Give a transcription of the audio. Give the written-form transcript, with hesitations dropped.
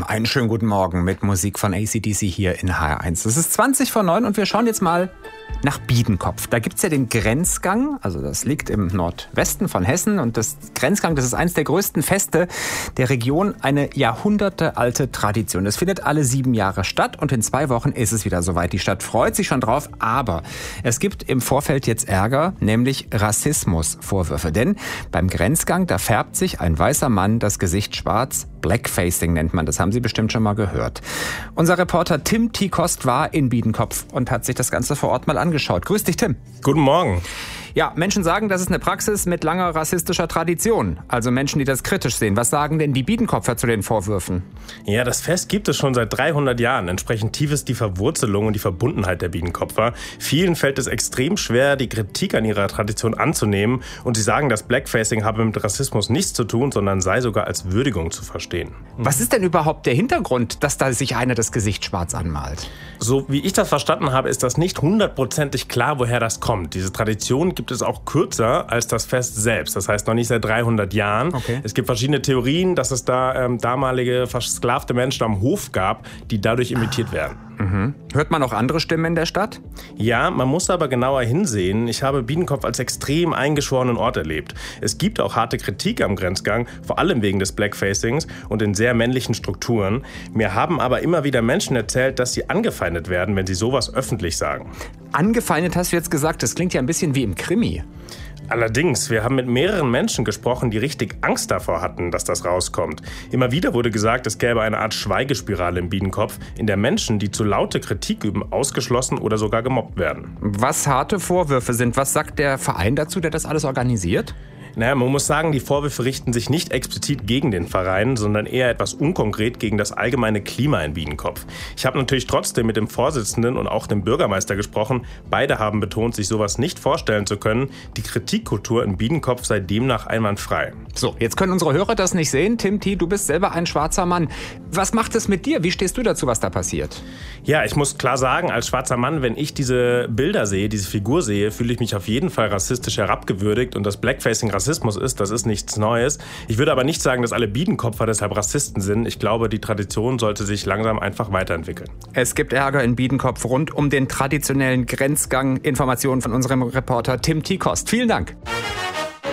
Einen schönen guten Morgen mit Musik von AC/DC hier in HR1. Es ist 20 vor 9 und wir schauen jetzt mal nach Biedenkopf. Da gibt's ja den Grenzgang, also das liegt im Nordwesten von Hessen. Und das Grenzgang, das ist eines der größten Feste der Region, eine jahrhundertealte Tradition. Das findet alle 7 Jahre statt und in 2 Wochen ist es wieder soweit. Die Stadt freut sich schon drauf, aber es gibt im Vorfeld jetzt Ärger, nämlich Rassismusvorwürfe. Denn beim Grenzgang, da färbt sich ein weißer Mann das Gesicht schwarz. Blackfacing nennt man, das haben Sie bestimmt schon mal gehört. Unser Reporter Tim T. Kost war in Biedenkopf und hat sich das Ganze vor Ort mal angeschaut. Grüß dich, Tim. Guten Morgen. Ja, Menschen sagen, das ist eine Praxis mit langer rassistischer Tradition. Also Menschen, die das kritisch sehen. Was sagen denn die Biedenkopfer zu den Vorwürfen? Ja, das Fest gibt es schon seit 300 Jahren. Entsprechend tief ist die Verwurzelung und die Verbundenheit der Biedenkopfer. Vielen fällt es extrem schwer, die Kritik an ihrer Tradition anzunehmen. Und sie sagen, das Blackfacing habe mit Rassismus nichts zu tun, sondern sei sogar als Würdigung zu verstehen. Was ist denn überhaupt der Hintergrund, dass da sich einer das Gesicht schwarz anmalt? So wie ich das verstanden habe, ist das nicht 100%ig klar, woher das kommt. Diese Tradition gibt es auch kürzer als das Fest selbst. Das heißt noch nicht seit 300 Jahren. Okay. Es gibt verschiedene Theorien, dass es da damalige versklavte Menschen am Hof gab, die dadurch imitiert werden. Mhm. Hört man auch andere Stimmen in der Stadt? Ja, man muss aber genauer hinsehen. Ich habe Biedenkopf als extrem eingeschworenen Ort erlebt. Es gibt auch harte Kritik am Grenzgang, vor allem wegen des Blackfacings und in sehr männlichen Strukturen. Mir haben aber immer wieder Menschen erzählt, dass sie angefeindet werden, wenn sie sowas öffentlich sagen. Angefeindet hast du jetzt gesagt, das klingt ja ein bisschen wie im Krimi. Allerdings, wir haben mit mehreren Menschen gesprochen, die richtig Angst davor hatten, dass das rauskommt. Immer wieder wurde gesagt, es gäbe eine Art Schweigespirale im Biedenkopf, in der Menschen, die zu laute Kritik üben, ausgeschlossen oder sogar gemobbt werden. Was harte Vorwürfe sind, was sagt der Verein dazu, der das alles organisiert? Naja, man muss sagen, die Vorwürfe richten sich nicht explizit gegen den Verein, sondern eher etwas unkonkret gegen das allgemeine Klima in Biedenkopf. Ich habe natürlich trotzdem mit dem Vorsitzenden und auch dem Bürgermeister gesprochen. Beide haben betont, sich sowas nicht vorstellen zu können. Die Kritikkultur in Biedenkopf sei demnach einwandfrei. So, jetzt können unsere Hörer das nicht sehen. Tim T., du bist selber ein schwarzer Mann. Was macht es mit dir? Wie stehst du dazu, was da passiert? Ja, ich muss klar sagen, als schwarzer Mann, wenn ich diese Bilder sehe, diese Figur sehe, fühle ich mich auf jeden Fall rassistisch herabgewürdigt und das Blackfacing Rassismus ist, das ist nichts Neues. Ich würde aber nicht sagen, dass alle Biedenkopfer deshalb Rassisten sind. Ich glaube, die Tradition sollte sich langsam einfach weiterentwickeln. Es gibt Ärger in Biedenkopf rund um den traditionellen Grenzgang. Informationen von unserem Reporter Tim T. Kost. Vielen Dank.